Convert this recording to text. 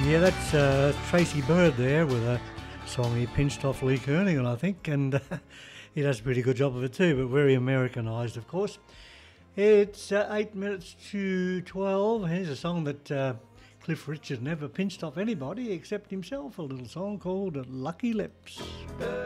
Yeah, that's Tracy Bird there with a song he pinched off Lee Kernaghan, I think, and he does a pretty good job of it too, but very Americanised, of course. It's 8 minutes to 12. Here's a song that Cliff Richard never pinched off anybody except himself, a little song called Lucky Lips.